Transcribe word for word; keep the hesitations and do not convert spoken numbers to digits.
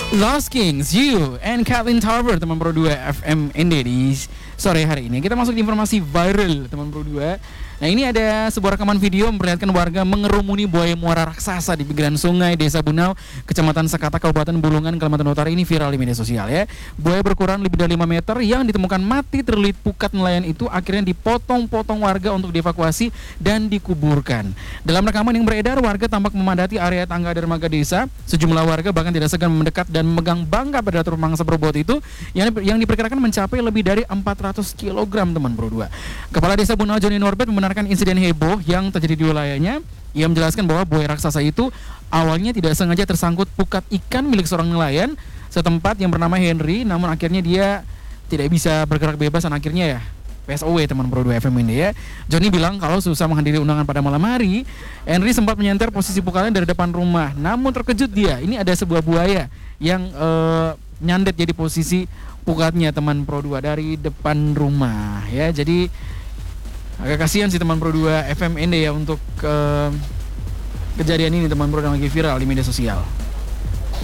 Lost Kings, You, and Kathleen Tarver, teman Pro dua F M N D di sore hari ini. Kita masuk di informasi viral, teman Pro dua. Nah, ini ada sebuah rekaman video memperlihatkan warga mengerumuni buaya muara raksasa di pinggiran sungai Desa Bunau, Kecamatan Sekata, Kabupaten Bulungan, Kalimantan Utara. Ini viral di media sosial ya. Buaya berukuran lebih dari lima meter yang ditemukan mati terlilit pukat nelayan itu akhirnya dipotong-potong warga untuk dievakuasi dan dikuburkan. Dalam rekaman yang beredar, warga tampak memadati area tangga dermaga desa. Sejumlah warga bahkan tidak segan mendekat dan memegang bangka predator mangsa berbobot itu yang, yang diperkirakan mencapai lebih dari empat ratus kilogram, teman Pro dua. Kepala Desa Bunau Joni Norbert membenarkan insiden heboh yang terjadi di wilayahnya. Ia menjelaskan bahwa buaya raksasa itu awalnya tidak sengaja tersangkut pukat ikan milik seorang nelayan setempat yang bernama Henry, namun akhirnya dia tidak bisa bergerak bebas dan akhirnya ya P S O W, teman Pro dua F M ini ya. Johnny bilang kalau susah menghadiri undangan pada malam hari, Henry sempat menyanter posisi pukatnya dari depan rumah. Namun terkejut dia, ini ada sebuah buaya yang uh, nyandet jadi posisi pukatnya, teman Pro dua, dari depan rumah ya. Jadi agak kasihan sih teman Pro dua F M N D ya untuk uh, kejadian ini, teman Pro, yang lagi viral di media sosial.